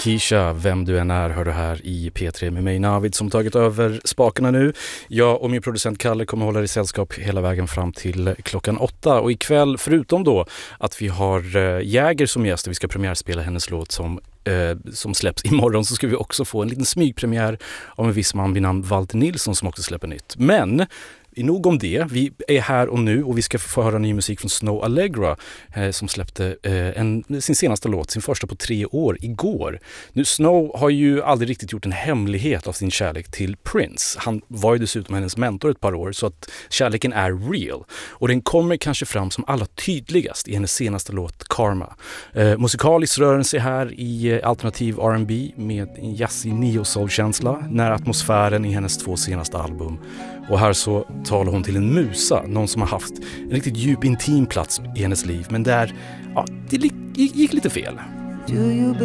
Keisha, vem du än är, hör du här i P3 med mig Navid som tagit över spakarna nu. Jag och min producent Kalle kommer hålla i sällskap hela vägen fram till klockan 8. Och ikväll, förutom då att vi har Jäger som gäst och vi ska premiärspela hennes låt som släpps imorgon, så ska vi också få en liten smygpremiär av en viss man vid namn Walter Nilsson som också släpper nytt. Men nog om det. Vi är här och nu och vi ska få höra ny musik från Snoh Aalegra som släppte sin senaste låt, sin första på 3 år, igår. Nu, Snoh har ju aldrig riktigt gjort en hemlighet av sin kärlek till Prince. Han var ju dessutom hennes mentor ett par år, så att kärleken är real. Och den kommer kanske fram som allra tydligast i hennes senaste låt Karma. Musikaliskt rör den sig här i alternativ R&B med en jazzig neo-soul-känsla när atmosfären i hennes 2 senaste album. Och här så talar hon till en musa, någon som har haft en riktigt djup intim plats i hennes liv, men där det gick lite fel. Do you